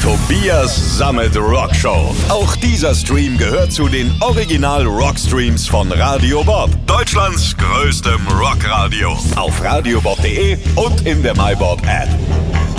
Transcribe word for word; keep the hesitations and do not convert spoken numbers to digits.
Tobias Summit Rock Show. Auch dieser Stream gehört zu den Original Rockstreams von Radio Bob, Deutschlands größtem Rockradio. Auf radiobob punkt de und in der MyBob App.